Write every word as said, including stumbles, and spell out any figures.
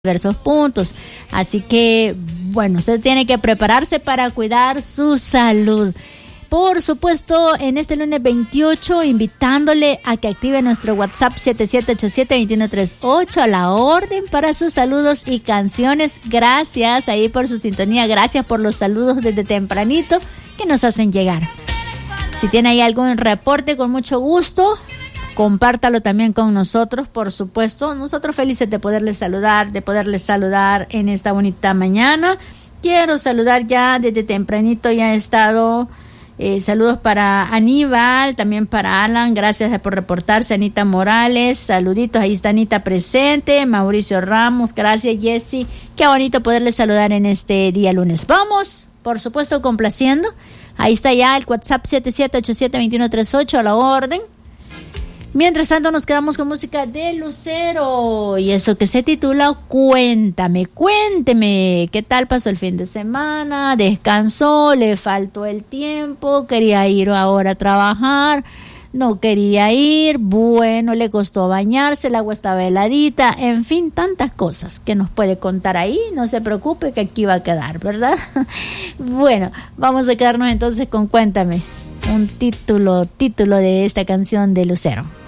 diversos puntos. Así que, bueno, usted tiene que prepararse para cuidar su salud. Por supuesto, en este lunes veintiocho, invitándole a que active nuestro WhatsApp siete siete ocho siete, dos uno tres ocho a la orden para sus saludos y canciones. Gracias ahí por su sintonía, gracias por los saludos desde tempranito que nos hacen llegar. Si tiene ahí algún reporte, con mucho gusto, compártalo también con nosotros, por supuesto. Nosotros felices de poderles saludar, de poderles saludar en esta bonita mañana. Quiero saludar ya desde tempranito, ya he estado... Eh, saludos para Aníbal, también para Alan, gracias por reportarse. Anita Morales, saluditos, ahí está Anita presente. Mauricio Ramos, gracias Jessy, qué bonito poderles saludar en este día lunes. Vamos, por supuesto, complaciendo. Ahí está ya el WhatsApp siete siete ocho siete, dos uno tres ocho a la orden. Mientras tanto nos quedamos con música de Lucero y eso que se titula Cuéntame, cuénteme, ¿qué tal pasó el fin de semana? ¿Descansó? ¿Le faltó el tiempo? ¿Quería ir ahora a trabajar? ¿No quería ir? Bueno, le costó bañarse, el agua estaba heladita, en fin, tantas cosas que nos puede contar ahí. No se preocupe que aquí va a quedar, ¿verdad? Bueno, vamos a quedarnos entonces con Cuéntame, un título, título de esta canción de Lucero.